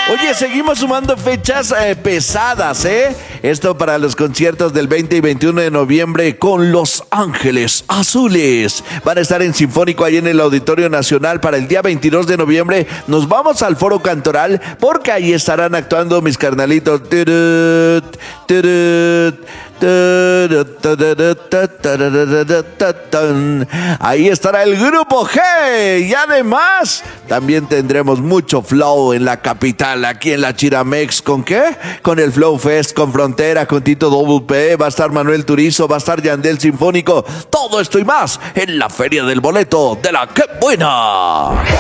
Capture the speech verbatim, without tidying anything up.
Oye, seguimos sumando fechas eh, pesadas, ¿eh? Esto para los conciertos del veinte y veintiuno de noviembre con Los Ángeles Azules. Van a estar en Sinfónico ahí en el Auditorio Nacional. Para el día veintidós de noviembre nos vamos al Foro Cantoral porque ahí estarán actuando mis carnalitos. Turut, turut. Ahí estará el Grupo G y además también tendremos mucho flow en la capital, aquí en la Chiramex. ¿Con qué? Con el Flow Fest, con Frontera, con Tito Double P, va a estar Manuel Turizo, va a estar Yandel Sinfónico. Todo esto y más en la Feria del Boleto de la ¡Qué Buena!